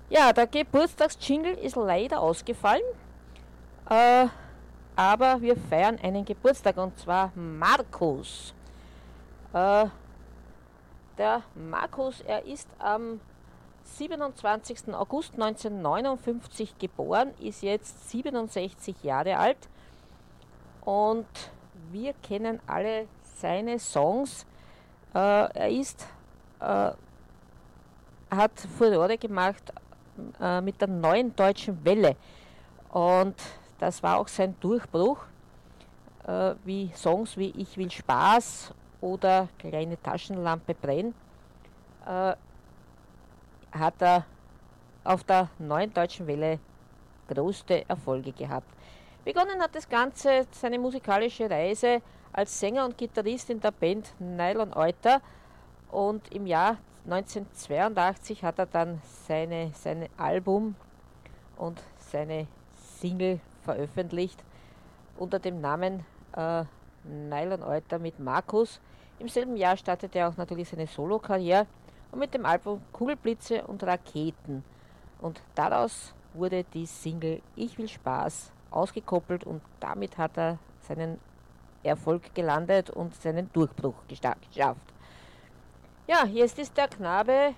Ja, der Geburtstagsjingle ist leider ausgefallen, äh, aber wir feiern einen Geburtstag und zwar Markus. Äh, der Markus, er ist am 27. August 1959 geboren, ist jetzt 67 Jahre alt und wir kennen alle seine Songs. Er äh, hat Furore gemacht mit der neuen deutschen Welle und das war auch sein Durchbruch, wie Songs wie Ich will Spaß oder Kleine Taschenlampe brennt, äh, hat er auf der neuen deutschen Welle größte Erfolge gehabt. Begonnen hat das Ganze seine musikalische Reise als Sänger und Gitarrist in der Band Nylon Euter und im Jahr 1982 hat er dann sein Album und seine Single veröffentlicht unter dem Namen Nylon Euter mit Markus. Im selben Jahr startete er auch natürlich seine Solokarriere und mit dem Album Kugelblitze und Raketen. Und daraus wurde die Single Ich will Spaß ausgekoppelt und damit hat er seinen Erfolg gelandet und seinen Durchbruch geschafft. Ja, jetzt ist der Knabe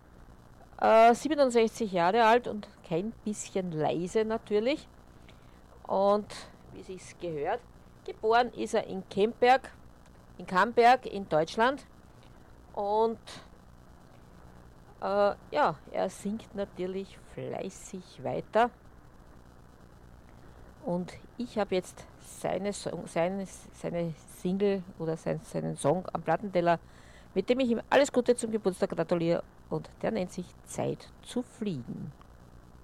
67 Jahre alt und kein bisschen leise natürlich. Und wie sich's gehört, geboren ist er in Camberg in Deutschland. Und ja, er singt natürlich fleißig weiter. Und ich habe jetzt seine Single oder seinen Song am Plattenteller, mit dem ich ihm alles Gute zum Geburtstag gratuliere. Und der nennt sich Zeit zu fliegen.